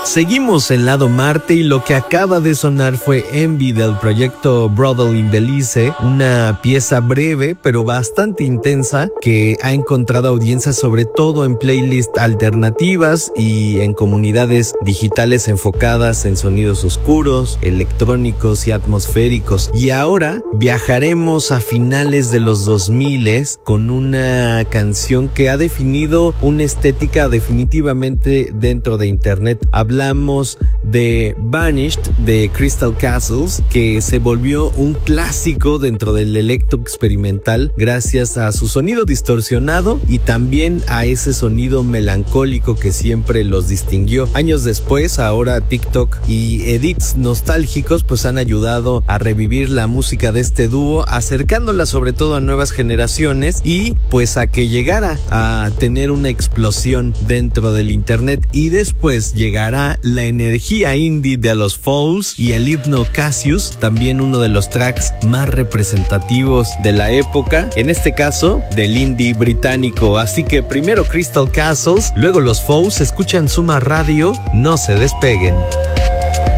Seguimos en lado Marte y lo que acaba de sonar fue Envy del proyecto Brotherly Belize, una pieza breve pero bastante intensa que ha encontrado audiencia sobre todo en playlists alternativas y en comunidades digitales enfocadas en sonidos oscuros, electrónicos y atmosféricos. Y ahora viajaremos a finales de los 2000 con una canción que ha definido una estética definitivamente dentro de internet. Hablamos de Vanished de Crystal Castles, que se volvió un clásico dentro del electro experimental gracias a su sonido distorsionado y también a ese sonido melancólico que siempre los distinguió. Años después, ahora TikTok y edits nostálgicos pues han ayudado a revivir la música de este dúo, acercándola sobre todo a nuevas generaciones y pues a que llegara a tener una explosión dentro del internet. Y después llegará la energía indie de los Falls y el himno Cassius, también uno de los tracks más representativos de la época, en este caso del indie británico. Así que primero Crystal Castles, luego los Falls. Escuchan Suma Radio, no se despeguen.